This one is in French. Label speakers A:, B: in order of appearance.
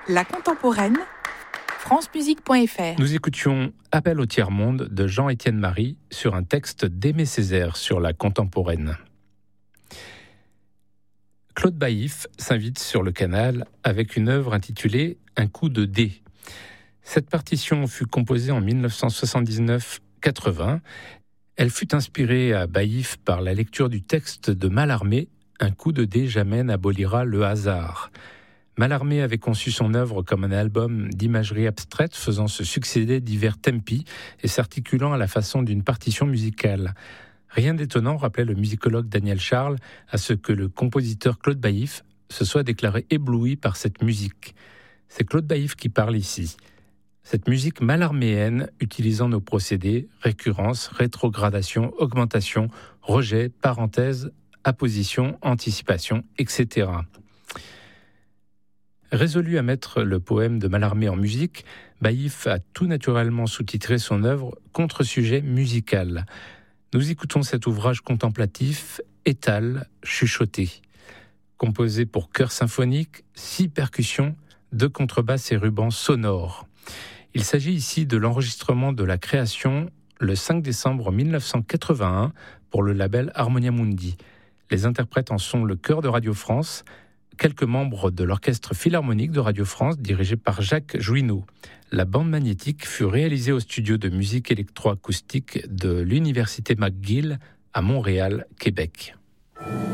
A: La contemporaine, francemusique.fr.
B: Nous écoutions Appel au tiers-monde de Jean-Étienne Marie sur un texte d'Aimé Césaire sur la contemporaine. Claude Baillif s'invite sur le canal avec une œuvre intitulée Un coup de dé. Cette partition fut composée en 1979-80. Elle fut inspirée à Baillif par la lecture du texte de Mallarmé, Un coup de dé jamais n'abolira le hasard. Mallarmé avait conçu son œuvre comme un album d'imagerie abstraite faisant se succéder divers tempi et s'articulant à la façon d'une partition musicale. Rien d'étonnant, rappelait le musicologue Daniel Charles, à ce que le compositeur Claude Baillif se soit déclaré ébloui par cette musique. C'est Claude Baillif qui parle ici. Cette musique mallarméenne, utilisant nos procédés, récurrence, rétrogradation, augmentation, rejet, parenthèse, apposition, anticipation, etc. Résolu à mettre le poème de Mallarmé en musique, Baillif a tout naturellement sous-titré son œuvre Contre-sujet musical. Nous écoutons cet ouvrage contemplatif, étale, chuchoté. Composé pour chœur symphonique, 6 percussions, 2 contrebasses et rubans sonores. Il s'agit ici de l'enregistrement de la création le 5 décembre 1981 pour le label Harmonia Mundi. Les interprètes en sont le chœur de Radio France, quelques membres de l'orchestre philharmonique de Radio France dirigé par Jacques Jouineau. La bande magnétique fut réalisée au studio de musique électroacoustique de l'Université McGill à Montréal, Québec.